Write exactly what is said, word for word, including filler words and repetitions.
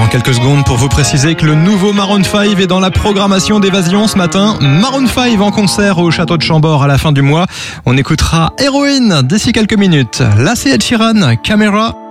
quelques secondes pour vous préciser que le nouveau Maroon cinq est dans la programmation d'Évasion ce matin. Maroon cinq en concert au Château de Chambord à la fin du mois. On écoutera Héroïne d'ici quelques minutes. Là, c'est Ed Sheeran, Camera.